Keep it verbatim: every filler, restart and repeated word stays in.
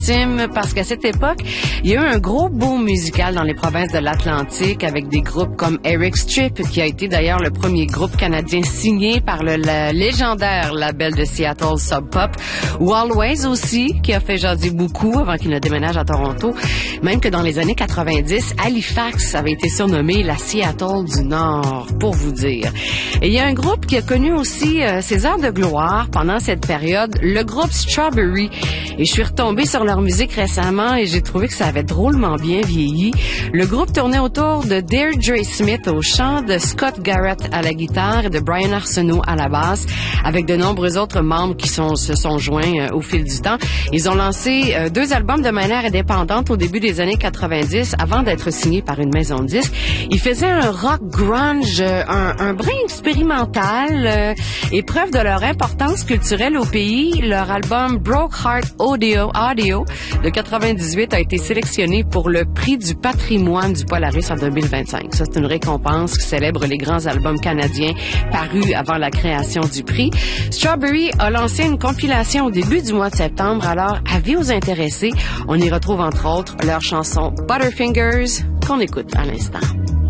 Parce qu'à cette époque, il y a eu un gros boom musical dans les provinces de l'Atlantique avec des groupes comme Eric Strip, qui a été d'ailleurs le premier groupe canadien signé par le, le légendaire label de Seattle Sub Pop, ou Always aussi, qui a fait jaser beaucoup avant qu'il ne déménage à Toronto. Même que dans les années quatre-vingt-dix, Halifax avait été surnommée la Seattle du Nord, pour vous dire. Et il y a un groupe qui a connu aussi euh, ses heures de gloire pendant cette période, le groupe Strawberry. Et je suis retombée sur leur musique récemment et j'ai trouvé que ça avait drôlement bien vieilli. Le groupe tournait autour de Deirdre Smith au chant, de Scott Garrett à la guitare et de Brian Arsenault à la basse, avec de nombreux autres membres qui sont, se sont joints euh, au fil du temps. Ils ont lancé euh, deux albums de manière indépendante au début des années quatre-vingt-dix avant d'être signés par une maison de disques. Ils faisaient un rock grunge, euh, un, un brin expérimental euh, et preuve de leur importance culturelle au pays. Leur album Broke Heart Audio, Audio de quatre-vingt-dix-huit a été sélectionné pour le prix du patrimoine du Polaris en deux mille vingt-cinq. Ça, c'est une récompense qui célèbre les grands albums canadiens parus avant la création du prix. Strawberry a lancé une compilation au début du mois de septembre, alors avis aux intéressés. On y retrouve entre autres leur chanson Butterfingers qu'on écoute à l'instant.